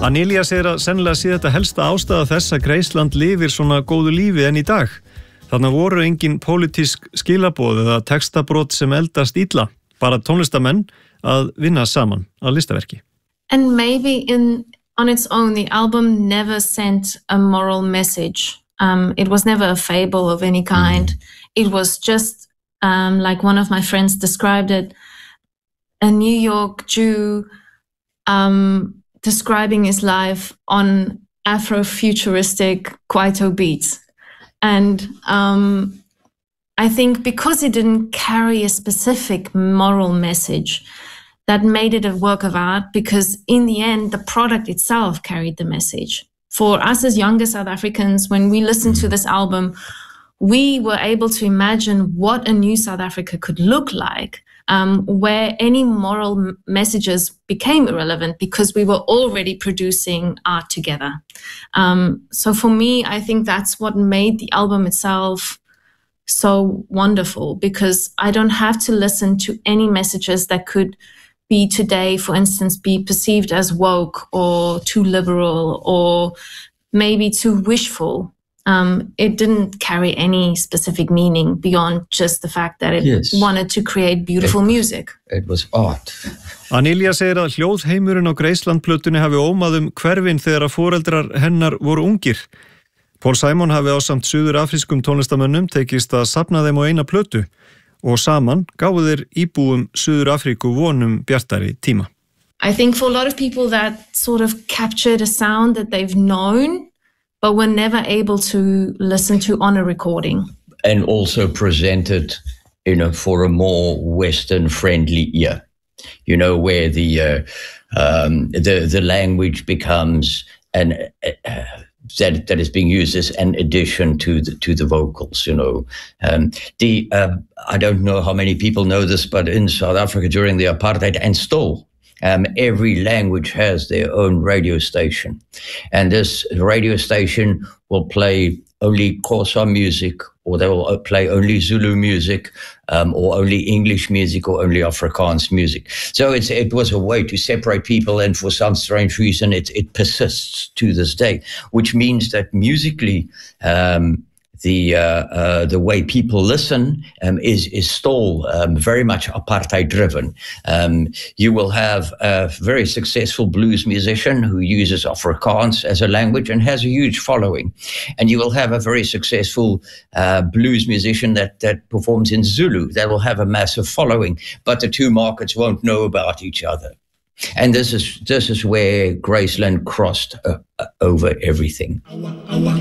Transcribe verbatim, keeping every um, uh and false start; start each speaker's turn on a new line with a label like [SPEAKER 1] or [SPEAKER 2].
[SPEAKER 1] Anelia segir að sennilega sé þetta helsta ástæða þess að Graceland lifir svona góðu lífi enn í dag. Þannig voru engin pólitísk skilaboð eða textabrot sem eldast illa, bara tónlistamenn að vinna saman að listaverki.
[SPEAKER 2] And maybe in on its own, the album never sent a moral message. Um, it was never a fable of any kind. It was just, um, like one of my friends described it, a New York Jew um, describing his life on Afro-futuristic Kwaito beats. And um, I think because it didn't carry a specific moral message, that made it a work of art, because in the end, the product itself carried the message. For us as younger South Africans, when we listened to this album, we were able to imagine what a new South Africa could look like, um, where any moral m- messages became irrelevant because we were already producing art together. Um, so for me, I think that's what made the album itself so wonderful, because I don't have to listen to any messages that could be today, for instance, be perceived as woke or too liberal or maybe too wishful. Um, it didn't carry any specific meaning beyond just the fact that it yes. wanted to create beautiful
[SPEAKER 3] it,
[SPEAKER 2] music.
[SPEAKER 3] It was art.
[SPEAKER 1] Anelia segir að hljóðheimurinn á Graceland-plötunni hafi ómað um hverfin þegar að foreldrar hennar voru ungir. Paul Simon hafi ásamt suður-afrískum tónlistamönnum tekist að safna þeim á eina plötu og saman gáfu þeir íbúum Suður-Afríku vonum bjartari tíma.
[SPEAKER 2] I think for a lot of people that sort of captured a sound that they've known but were never able to listen to on a recording.
[SPEAKER 3] And also presented, you know, for a more Western friendly ear. You know, where the uh, um, the the language becomes an uh, that that is being used as an addition to the to the vocals, you know. Um, the uh, I don't know how many people know this, but in South Africa during the apartheid and still, um, every language has their own radio station, and this radio station will play only Xhosa music, or they will play only Zulu music, um, or only English music, or only Afrikaans music. So it's, it was a way to separate people, and for some strange reason, it, it persists to this day, which means that musically, um, the uh, uh, the way people listen um, is is still um, very much apartheid driven. Um, you will have a very successful blues musician who uses Afrikaans as a language and has a huge following, and you will have a very successful uh, blues musician that that performs in Zulu that will have a massive following, but the two markets won't know about each other. And this is this is where Graceland crossed uh, uh, over everything.